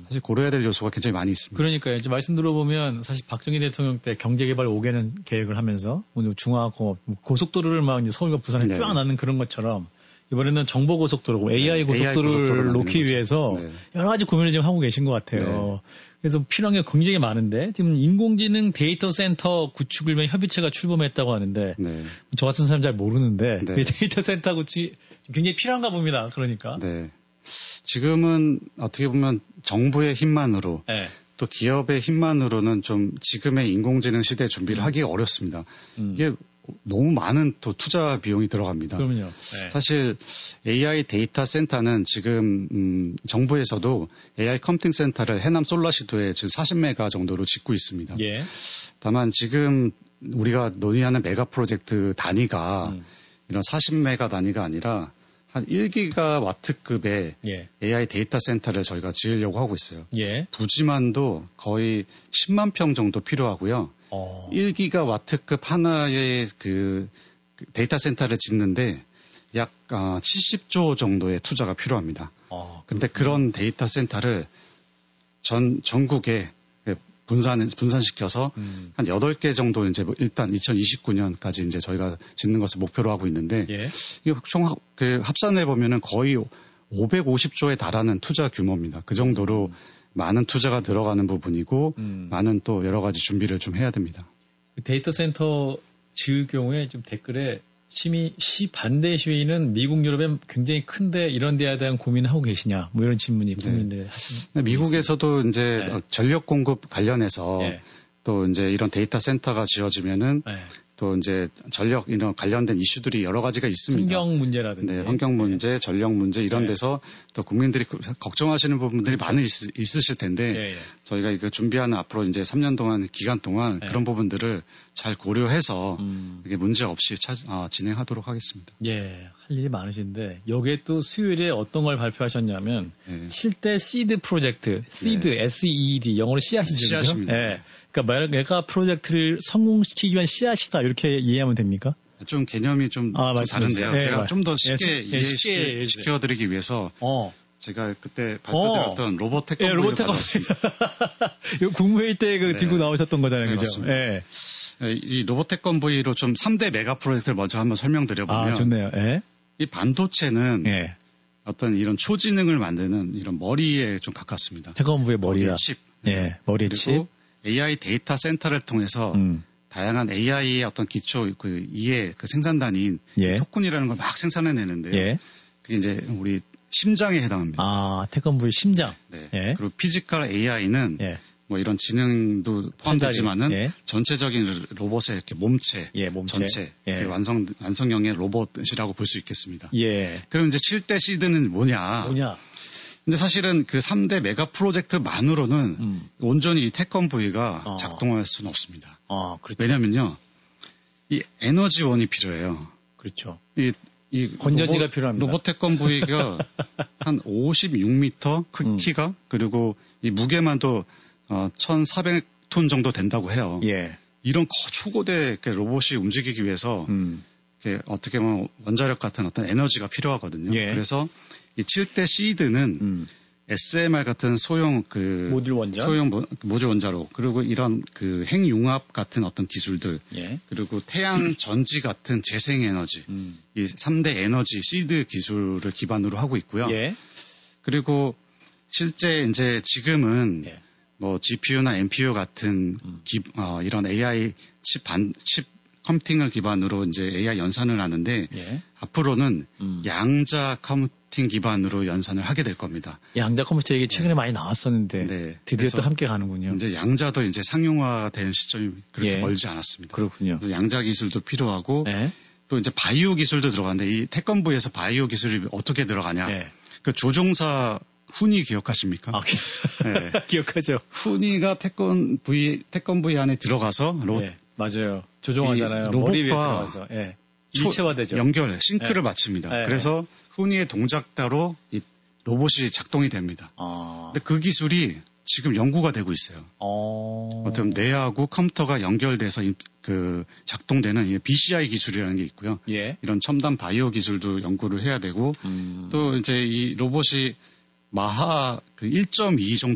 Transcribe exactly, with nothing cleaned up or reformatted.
사실 고려해야 될 요소가 굉장히 많이 있습니다. 그러니까요. 이제 말씀 들어보면 사실 박정희 대통령 때 경제개발 오 개년 계획을 하면서 오늘 중화공업 고속도로를 막 이제 서울과 부산에 쫙 나는 그런 것처럼 이번에는 정보고속도로고 에이아이 고속도로를 놓기 위해서 네. 여러 가지 고민을 지금 하고 계신 것 같아요. 네. 그래서 필요한 게 굉장히 많은데 지금 인공지능 데이터 센터 구축을 위한 협의체가 출범했다고 하는데 네. 저 같은 사람 잘 모르는데 네. 데이터 센터 구축이 굉장히 필요한가 봅니다. 그러니까. 네. 지금은 어떻게 보면 정부의 힘만으로 네. 또 기업의 힘만으로는 좀 지금의 인공지능 시대 준비를 음. 하기 어렵습니다. 음. 이게 너무 많은 또 투자 비용이 들어갑니다. 그럼요. 네. 사실 에이아이 데이터 센터는 지금 음, 정부에서도 에이아이 컴퓨팅 센터를 해남 솔라시도에 지금 사십 메가 정도로 짓고 있습니다. 예. 다만 지금 우리가 논의하는 메가 프로젝트 단위가 음. 이런 사십 메가 단위가 아니라 한 일 기가와트급의 예. 에이아이 데이터 센터를 저희가 지으려고 하고 있어요. 예. 부지만도 거의 십만 평 정도 필요하고요. 어. 일 기가와트급 하나의 그 데이터 센터를 짓는데 약 칠십조 정도의 투자가 필요합니다. 어, 근데 그런 데이터 센터를 전 전국에 분산 분산시켜서 음. 한 여덟 개 정도 이제 일단 이천이십구 년까지 이제 저희가 짓는 것을 목표로 하고 있는데 예. 이게 총 그 합산을 해 보면은 거의 오백오십조에 달하는 투자 규모입니다. 그 정도로 음. 많은 투자가 들어가는 부분이고 음. 많은 또 여러 가지 준비를 좀 해야 됩니다. 데이터 센터 지을 경우에 좀 댓글에 시미, 시 반대 시위는 미국, 유럽에 굉장히 큰데 이런 데에 대한 고민을 하고 계시냐 뭐 이런 질문이 국민들 네. 하시는. 미국에서도 이제 네. 전력 공급 관련해서 네. 또 이제 이런 데이터 센터가 지어지면은 네. 또 이제 전력 이런 관련된 이슈들이 여러 가지가 있습니다. 환경 문제라든지. 네, 환경 문제, 네. 전력 문제 이런 네. 데서 또 국민들이 걱정하시는 부분들이 그렇죠. 많이 있, 있으실 텐데 네, 네. 저희가 이거 준비하는 앞으로 이제 삼 년 동안 기간 동안 네. 그런 부분들을 잘 고려해서 음. 이게 문제 없이 차, 아, 진행하도록 하겠습니다. 예, 할 일이 많으신데 여기에 또 수요일에 어떤 걸 발표하셨냐면 네. 칠 대 시드 프로젝트, 시드, 네. 에스 이 이 디 영어로 씨앗이죠. 씨앗입니다. 예. 그러니까 메가 프로젝트를 성공시키기 위한 씨앗이다 이렇게 이해하면 됩니까? 좀 개념이 좀, 아, 좀 다른데요. 예, 제가 예. 좀 더 쉽게 예, 쉽게 이해시켜드리기 위해서 어. 제가 그때 발표드렸던 어. 로봇 태권브이를 예, 로봇 태권브이. 국무회의 때 그 네. 들고 나오셨던 거잖아요. 네, 그죠? 예. 이 로봇 태권브이로 좀 삼 대 메가 프로젝트를 먼저 한번 설명드려보면 아, 좋네요. 예. 이 반도체는 예. 어떤 이런 초지능을 만드는 이런 머리에 좀 가깝습니다. 태권브이의 머리가. 칩. 예, 머리에 그리고 칩. 에이아이 데이터 센터를 통해서 음. 다양한 에이아이의 어떤 기초 그 이해 그 생산단위인 예. 토큰이라는 걸 막 생산해내는데요. 예. 그게 이제 우리 심장에 해당합니다. 아, 태권브이 심장. 네. 예. 그리고 피지컬 에이아이는 예. 뭐 이런 지능도 포함되지만은 예. 전체적인 로봇의 이렇게 몸체, 예, 몸체. 전체 예. 완성 완성형의 로봇이라고 볼 수 있겠습니다. 예. 그럼 이제 칠 대 시드는 뭐냐? 뭐냐? 근데 사실은 그 삼 대 메가 프로젝트만으로는 음. 온전히 이 태권브이가 어. 작동할 수는 없습니다. 아, 그렇죠. 왜냐면요, 이 에너지원이 필요해요. 그렇죠. 이, 이 건전지가 로봇, 필요합니다. 로봇 태권브이가 한 오십육 미터 크기가 음. 그리고 이 무게만도 어, 천사백 톤 정도 된다고 해요. 예. 이런 초고대 로봇이 움직이기 위해서 음. 어떻게 보면 원자력 같은 어떤 에너지가 필요하거든요. 예. 그래서 이 칠 대 시드는 음. 에스엠알 같은 소형 그 모듈 원자, 소형 모, 모듈 원자로 그리고 이런 그 핵융합 같은 어떤 기술들, 예. 그리고 태양 전지 같은 재생 에너지, 음. 이 삼 대 에너지 시드 기술을 기반으로 하고 있고요. 예. 그리고 실제 이제 지금은 예. 뭐 지피유나 엠피유 같은 음. 기, 어, 이런 에이아이 칩 반, 칩 컴퓨팅을 기반으로 이제 에이아이 연산을 하는데 예. 앞으로는 음. 양자 컴퓨팅 기반으로 연산을 하게 될 겁니다. 양자 컴퓨터 얘기 최근에 네. 많이 나왔었는데 네. 드디어 또 함께 가는군요. 이제 양자도 이제 상용화된 시점이 그렇게 예. 멀지 않았습니다. 그렇군요. 그래서 양자 기술도 필요하고 예. 또 이제 바이오 기술도 들어가는데 이 태권브이에서 바이오 기술이 어떻게 들어가냐? 예. 그 조종사 훈이 기억하십니까? 아, 네. 기억하죠. 훈이가 태권브이 태권브이 안에 들어가서 로, 예. 맞아요. 조종하잖아요. 로봇과 머리 위에 들어가서. 예. 일체화되죠. 연결, 싱크를 예. 마칩니다. 예. 그래서 훈이의 동작대로 이 로봇이 작동이 됩니다. 아. 근데 그 기술이 지금 연구가 되고 있어요. 어. 어떻게 보면 뇌하고 컴퓨터가 연결돼서 이, 그 작동되는 비씨아이 기술이라는 게 있고요. 예. 이런 첨단 바이오 기술도 연구를 해야 되고 음. 또 이제 이 로봇이 마하 그 일 점 이